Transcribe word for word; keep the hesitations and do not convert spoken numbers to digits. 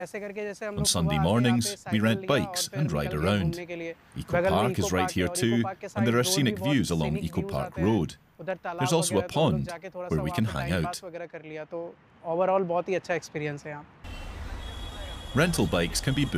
On Sunday mornings, we rent bikes and ride around. Eco Park is right here too, and there are scenic views along Eco Park Road. There's also a pond where we can hang out. Rental bikes can be booked